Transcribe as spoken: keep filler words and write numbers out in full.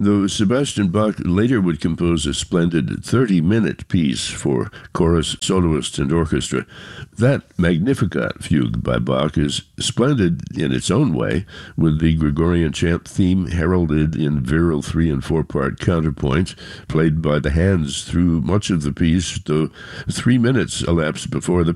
though Sebastian Bach later would compose a splendid thirty-minute piece for chorus, soloist, and orchestra. That Magnificat fugue by Bach is splendid in its own way, with the Gregorian chant theme heralded in virile three- and four-part counterpoint, played by the hands through much of the piece, though three minutes elapsed before the